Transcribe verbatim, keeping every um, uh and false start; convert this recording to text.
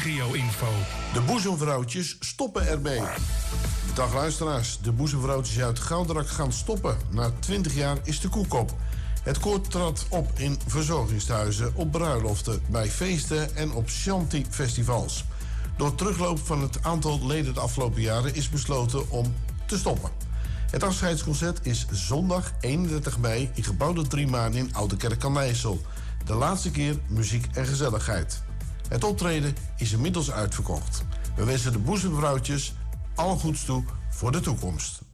regio-info. De boezemvrouwtjes stoppen ermee. Dag luisteraars, de boezemvrouwtjes uit Gouderak gaan stoppen. Na twintig jaar is de koek op. Het koor trad op in verzorgingstehuizen, op bruiloften, bij feesten en op shanty-festivals. Door terugloop van het aantal leden de afgelopen jaren is besloten om te stoppen. Het afscheidsconcert is zondag eenendertig mei in gebouw de Drie Maanden in Oudekerk aan IJssel. De laatste keer muziek en gezelligheid. Het optreden is inmiddels uitverkocht. We wensen de boezemvrouwtjes al goeds toe voor de toekomst.